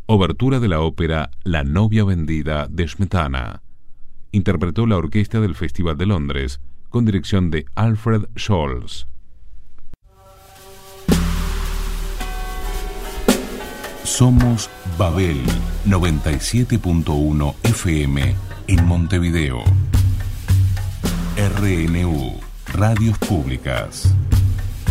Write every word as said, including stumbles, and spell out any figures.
Obertura de la ópera La novia vendida de Smetana. Interpretó la orquesta del Festival de Londres, con dirección de Alfred Scholz. Somos Babel noventa y siete punto uno F M en Montevideo. R N U, Radios Públicas.